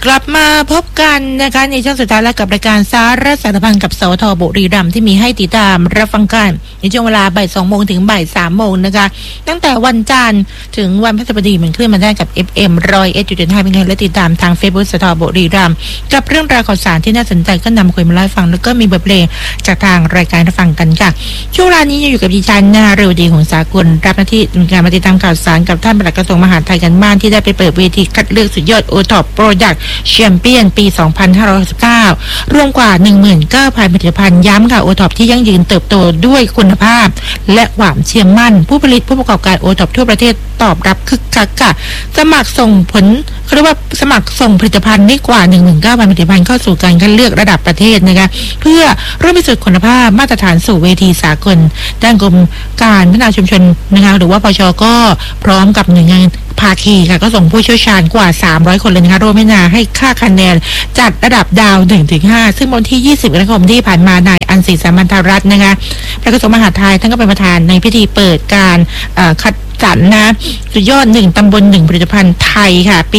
กลับมาพบกันนะคะในช่วงสุดท้ายและกับรายการสาระสารพันกับสวทบุรีรัมย์ที่มีให้ติดตามรับฟังกันในช่วงเวลาบ่าย 2 โมงถึงบ่าย 3 โมงนะคะตั้งแต่วันจันทร์ถึงวันพฤหัสบดีเหมือนคลื่นมาได้กับ FM 101.5เป็นไงและติดตามทาง Facebook สวทบุรีรัมย์กับเรื่องราวข่าวสารที่น่าสนใจก็นำคุยมาเล่าให้ฟังแล้วก็มีบทเพลงจากทางรายการรับฟังกันค่ะช่วงเวลานี้อยู่กับดิฉันนาเรวดีหงสากลรับหน้าที่ในการมาติดตามข่าวสารกับท่านปลัดกระทรวงมหาดไทยกันบ้านที่ได้ไปเปิดเวทีคัดเลือกสุดยอด OTOP Product Champion ปี 2519 รวมกว่า 19,000 ผลิตภัณฑ์ย้ำค่ะ OTOP ที่ยั่งยืนเติบโตด้วยคุณภาพและความเชื่อมั่นผู้ผลิตผู้ประกอบการ OTOP ทั่วประเทศตอบรับคึกคักค่ะสมัครส่งผลเขาเรียกว่าสมัครส่งผลิตภัณฑ์ได้กว่า 19,000 ผลิตภัณฑ์เข้าสู่การคัดเลือกระดับประเทศนะคะเพื่อร่วมพิสูจน์คุณภาพมาตรฐานสู่เวทีสากลด้านกรมการพัฒนาชุมชนนะคะหรือว่าปชก็พร้อมกับหน่วยงานภาคีค่ะก็ส่งผู้เชี่ยวชาญกว่า300คนเลยนะคะร่วมพิจารณาให้ค่าคะแนนจัดระดับดาว 1-5 ซึ่งวันที่ 20 กรกฎาคมที่ผ่านมานายอันศรีสามัญธรัตน์นะคะปลัดกระทรวงมหาดไทยท่านก็เป็นประธานในพิธีเปิดการคัดสรรนะสุดยอด1ตำบล1ผลิตภัณฑ์ไทยค่ะปี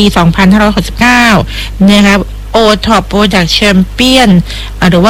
2569 นะคะOTOP Product Champion หรือว่า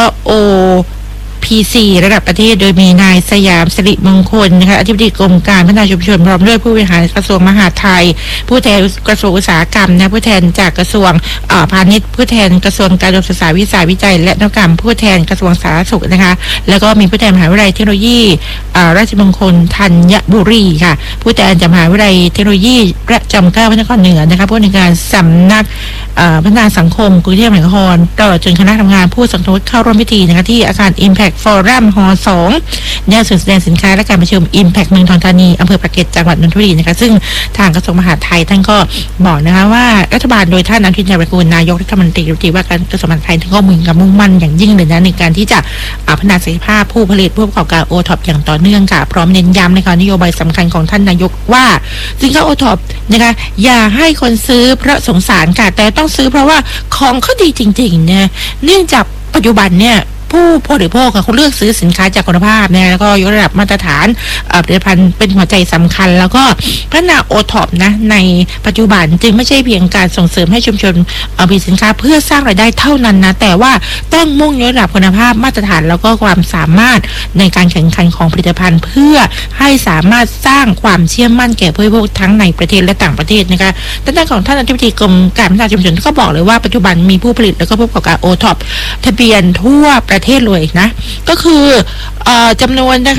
PC ระดับประเทศโดยมีนายสยามสิริมงคลนะคะอธิบดีกรมการพัฒนาชุมชนพร้อมด้วยผู้บริหารกระทรวงมหาดไทยผู้แทนกระทรวงอุตสาหกรรมนะผู้แทนจากกระทรวงพาณิชย์ผู้แทนกระทรวงการศึกษาวิจัยและนวัตกรรมผู้แทนกระทรวงสาธารณสุขนะคะแล้วก็มีผู้แทนมหาวิทยาลัยเทคโนโลยีราชมงคลธัญบุรีค่ะผู้แทนจากมหาวิทยาลัยเทคโนโลยีประจำเกล้าพระนครเหนือนะคะผู้ในการสำนักพัฒนาสังคมกรุงเทพมหานครตลอดจนคณะทำงานผู้สมทบเข้าร่วมพิธีนะคะที่อาคาร Impact Forumฮ2เนี่ยศูนย์แสดงสินค้าและการประชุม Impact เมืองทองธานีอำเภอปากเกร็ดจังหวัดนนทบุรีนะคะซึ่งทางกระทรวงมหาดไทยท่านก็บอกนะคะว่ารัฐบาลโดยท่านอนุทินชาญวิรากูลนายกรัฐมนตรีว่าการกระทรวงมหาดไทยท่านก็มุ่งมั่นอย่างยิ่งเลยนะในการที่จะพัฒนาศักยภาพผู้ผลิตผู้ประกอบการ OTOP อย่างต่อเนื่องค่ะพร้อมเน้นย้ำในการนโยบายสำคัญของท่านนายกว่าสินค้า OTOP นะคะอย่าให้คนซื้อเพราะสงสารค่ะแต่ต้องซื้อเพราะว่าของเขาดีจริงๆเนี่ยเนื่องจากปัจจุบันเนี่ยผู้บริโภคเขาเลือกซื้อสินค้าจากคุณภาพเนี่ยแล้วก็ยกระดับมาตรฐานผลิตภัณฑ์เป็นหัวใจสำคัญแล้วก็พัฒนา OTOP นะในปัจจุบันจึงไม่ใช่เพียงการส่งเสริมให้ชุมชนผลิตสินค้าเพื่อสร้างรายได้เท่านั้นนะแต่ว่าต้องมุ่งยกระดับคุณภาพมาตรฐานแล้วก็ความสามารถในการแข่งขันของผลิตภัณฑ์เพื่อให้สามารถสร้างความเชื่อมั่นแก่ผู้บริโภคทั้งในประเทศและต่างประเทศนะคะด้านของท่านอธิบดีกรมการพัฒนาชุมชนก็บอกเลยว่าปัจจุบันมีผู้ผลิตแล้วก็ผู้ประกอบการ OTOP ทะเบียนทั่วประเทศเลยนะก็คือจำนวนนะคะ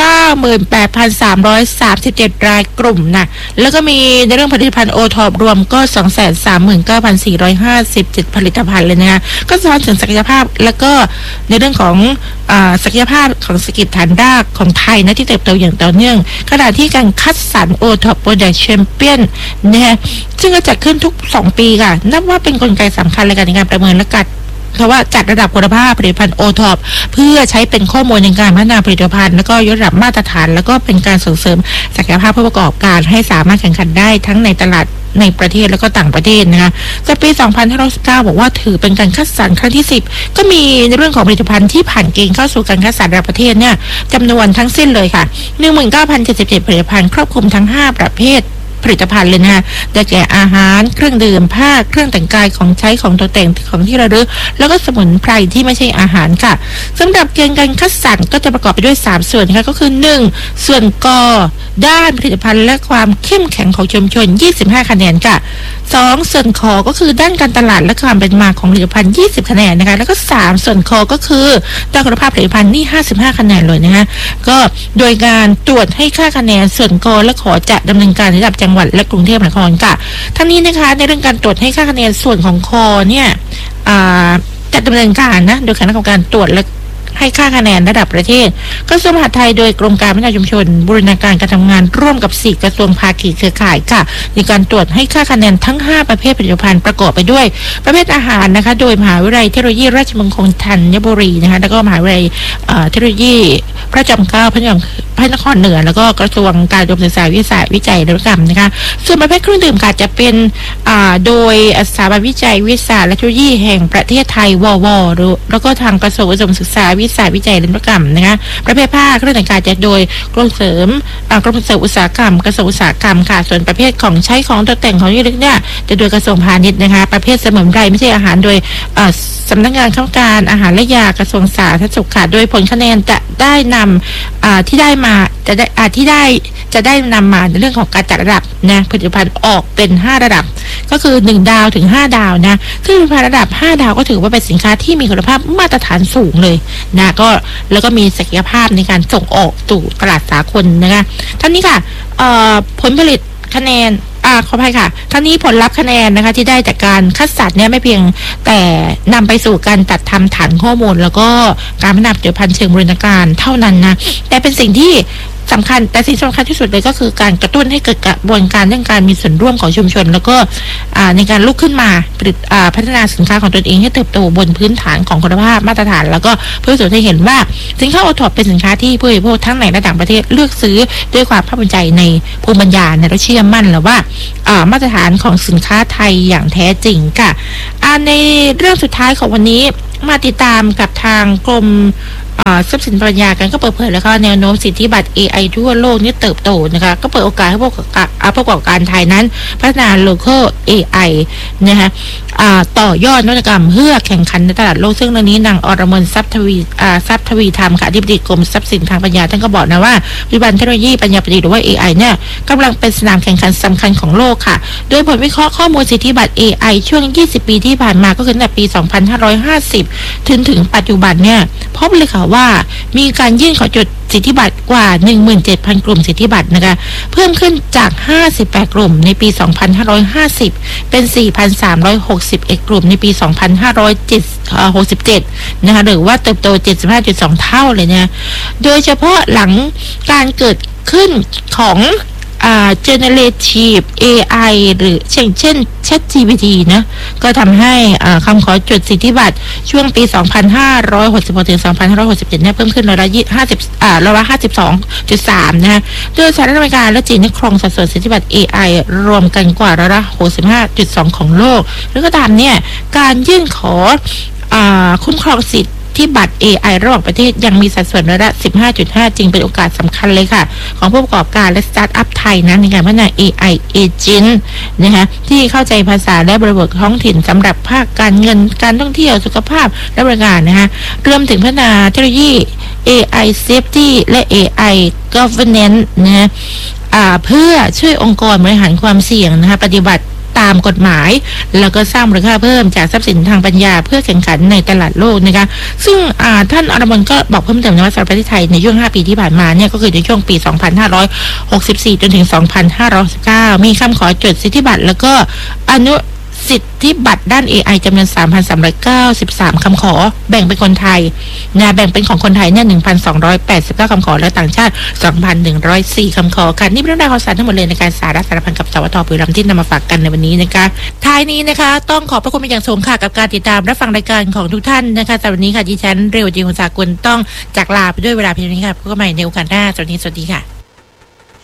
98,337 รายกลุ่มนะแล้วก็มีในเรื่องผลิตภัณฑ์ OTOP รวมก็ 239,457 ผลิตภัณฑ์เลยนะคะก็สะท้อนถึงศักยภาพแล้วก็ในเรื่องของศักยภาพของเศรษฐกิจฐานรากของไทยนะที่เติบโตอย่างต่อเนื่องขณะที่การคัดสรร OTOP Product Champion นะซึ่งก็จัดขึ้นทุก2ปีค่ะนับว่าเป็นกลไกสำคัญในการประเมินและการเพราะว่าจัดระดับคุณภาพผลิตภัณฑ์ OTOP เพื่อใช้เป็นข้อมูลในการพัฒนาผลิตภัณฑ์แล้วก็ยกระดับมาตรฐานแล้วก็เป็นการส่งเสริมศักยภาพผู้ประกอบการให้สามารถแข่งขันได้ทั้งในตลาดในประเทศแล้วก็ต่างประเทศนะคะในปี 2519 บอกว่าถือเป็นการคัดสรรครั้งที่ 10ก็มีในเรื่องของผลิตภัณฑ์ที่ผ่านเกณฑ์เข้าสู่การคัดสรรระดับประเทศเนี่ยจำนวนทั้งสิ้นเลยค่ะ 19,077 ผลิตภัณฑ์ครอบคลุมทั้ง5ประเภทผลิตภัณฑ์เลยนะคะได้แก่อาหารเครื่องดื่มผ้าเครื่องแต่งกายของใช้ของตกแต่งของที่ระลึกแล้วก็สมุนไพรที่ไม่ใช่อาหารค่ะสำหรับเกณฑ์การคัดสรรก็จะประกอบไปด้วย3ส่วนนะคะก็คือ1ส่วนกด้านผลิตภัณฑ์และความเข้มแข็งของชุมชน25คะแนนค่ะ2ส่วนคก็คือด้านการตลาดและความเป็นมาของผลิตภัณฑ์20คะแนนนะคะแล้วก็3ส่วนคก็คือด้านคุณภาพผลิตภัณฑ์นี่55คะแนนเลยนะคะก็โดยการตรวจให้ค่าคะแนนส่วนกและขจะดำเนินการระดับจังหวัดและกรุงเทพมหานครค่ะทั้งนี้นะคะในเรื่องการตรวจให้ค่าคะแนนส่วนของคเนี่ยจะดำเนินการนะโดยคณะกรรมการตรวจและให้ค่าคะแนนระดับประเทศกระทรวงมหาดไทยโดยกรมการพัฒนาชุมชนบูรณาการการทำงานร่วมกับ4กระทรวงภาคีเครือข่ายค่ะในการตรวจให้ค่าคะแนนทั้ง5ประเภทผลิตภัณฑ์ประกอบไปด้วยประเภทอาหารนะคะโดยมหาวิทยาลัยเทคโนโลยีราชมงคลธัญบุรีนะคะแล้วก็มหาวิทยาลัยเทคโนโลยีพระจอมเกล้าพระนครเหนือแล้วก็กระทรวงการศึกษาวิจัยและนวัตกรรมนะคะส่วนประเภทเครื่องดื่มค่ะจะเป็นโดยสถาบันวิจัยวิทยาและเทคโนโลยีแห่งประเทศไทยววแล้วก็ทางกระทรวงอุดมศึกษาวิศาสตร์วิจัยและนวัตกรรมนะคะประเภทภาคเครื่องแต่งกายจะโดยกรมเสริมอุตสาหกรรมกระทรวงอุตสาหกรรมค่ะส่วนประเภทของใช้ของตกแต่งของที่ระลึกเนี่ยจะโดยกระทรวงพาณิชย์นะคะประเภทสมุนไพรไม่ใช่อาหารโดยสำนักงานข้าราชการอาหารและยากระทรวงสาธารณสุขค่ะโดยผลคะแนนจะได้นำที่ได้มาจะได้นำมาในเรื่องของการจัดระดับนะผลิตภัณฑ์ออกเป็น5ระดับก็คือ1ดาวถึง5ดาวนะซึ่งผลิตภัณฑ์ระดับ5ดาวก็ถือว่าเป็นสินค้าที่มีคุณภาพมาตรฐานสูงเลยนะก็แล้วก็มีศักยภาพในการส่งออกสู่ตลาดสากลนะคะท่านนี้ค่ะผลผลิตคะแนนขออภัยค่ะท่านนี้ผลลัพธ์คะแนนนะคะที่ได้จากการคัดสรรเนี่ยไม่เพียงแต่นำไปสู่การจัดทำฐานข้อมูลแล้วก็การพัฒนาผลิตภัณฑ์เชิงบูรณาการเท่านั้นนะแต่เป็นสิ่งที่สำคัญแต่สิ่งสำคัญที่สุดเลยก็คือการกระตุ้นให้เกิดกระบวนการเรื่องการมีส่วนร่วมของชุมชนแล้วก็ในการลุกขึ้นมาพัฒนาสินค้าของตนเองให้เติบโตบนพื้นฐานของคุณภาพมาตรฐานแล้วก็เพื่อให้เห็นว่าสินค้าโอท็อปเป็นสินค้าที่ผู้บริโภคทั้งในและต่างประเทศเลือกซื้อด้วยความภาคภูมิใจในภูมิปัญญาและเชื่อมั่นแล้วว่ามาตรฐานของสินค้าไทยอย่างแท้จริงค่ะในเรื่องสุดท้ายของวันนี้มาติดตามกับทางกรมทรัพย์สินปัญญากันก็เปิดเผยแล้วก็แนวโน้มสิทธิบัตร AI ทั่วโลกนี่เติบโตนะคะก็เปิดโอกาสให้ผู้ประกอบการไทยนั้นพัฒนา local AI นะคะต่อยอดนวัตกรรมเพื่อแข่งขันในตลาดโลกซึ่งเรื่องนี้นางอรมนทรัพย์ทวีธรรมค่ะอธิบดีกรมทรัพย์สินทางปัญญาท่านก็บอกนะว่าปัจจุบันเทคโนโลยีปัญญาประดิษฐ์หรือว่า AI เนี่ยกำลังเป็นสนามแข่งขันสำคัญของโลกค่ะโดยผลวิเคราะห์ข้อมูลสิทธิบัตร AI ช่วง20ปีที่ผ่านมาก็คือตั้งแต่ปี2550ถึงปัจจุบันเนี่ยพบเลยค่ะว่ามีการยื่นขอจดสิทธิบัตรกว่า 17,000 กลุ่มสิทธิบัตรนะคะเพิ่มขึ้นจาก58กลุ่มในปี2550เป็น 4,361 กลุ่มในปี2567นะคะหรือว่าเติบโต 75.2 เท่าเลยเนี่ยโดยเฉพาะหลังการเกิดขึ้นของgenerative AI หรือเช่น ChatGPT นะก็ทำให้คำขอจดสิทธิบัตรช่วงปี 2566 ถึง 2567 เนี่ยเพิ่มขึ้นร้อยละ52.3 นะโดยสหรัฐอเมริกาและจีนได้ครองสัดส่วนสิทธิบัตร AI รวมกันกว่าร้อยละ 65.2 ของโลกแล้วก็ตามเนี่ยการยื่นขอคุ้มครองสิทธิที่บัตร AI ระหว่างประเทศยังมีสัดส่วนร้อยละ 15.5 จริงเป็นโอกาสสำคัญเลยค่ะของผู้ประกอบการและสตาร์ทอัพไทยนะในการพัฒนา AI Agent นะคะที่เข้าใจภาษาและบริบทท้องถิ่นสำหรับภาคการเงินการท่องเที่ยวสุขภาพและบริการนะคะรวมถึงพัฒนาเทคโนโลยี AI Safety และ AI Governance นะเพื่อช่วยองค์กรบริหารความเสี่ยงนะคะปฏิบัติตามกฎหมายแล้วก็สร้างมูลค่าเพิ่มจากทรัพย์สินทางปัญญาเพื่อแข่งขันในตลาดโลกนะคะซึ่งท่านอรมนก็บอกเพิ่มเติมนะว่าสำหรับประเทศไทยในช่วง5ปีที่ผ่านมาเนี่ยก็คือในช่วงปี 2564 จนถึง 2519 มีคำขอจดสิทธิบัตรแล้วก็อนุสิทธิบัตรด้าน AI จำนวน 3,393 คำขอแบ่งเป็นคนไทยนะแบ่งเป็นของคนไทยเนี่ย 1,289 คำขอและต่างชาติ 2,104 คำขอค่ะนี่เป็นเรื่องราวข่าวสารทั้งหมดเลยในการสาระสารพันกับสวท.บุรีรัมย์ที่นำมาฝากกันในวันนี้นะคะท้ายนี้นะคะต้องขอบพระคุณเป็นอย่างสูงค่ะกับการติดตามรับฟังรายการของทุกท่านนะคะสำหรับวันนี้ค่ะดิฉันเรวจี หงสากุลต้องจากลาไปด้วยเวลาเพียงนี้ค่ะพบกันใหม่ในโอกาสหน้าสวัสดีค่ะ